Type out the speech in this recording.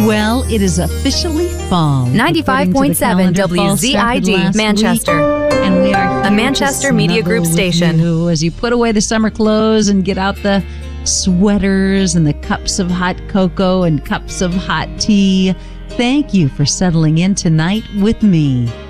Well, it is officially fall. 95.7 WZID, Manchester. And we are a Manchester Media Group station. As you put away the summer clothes and get out the sweaters and the cups of hot cocoa and cups of hot tea, thank you for settling in tonight with me.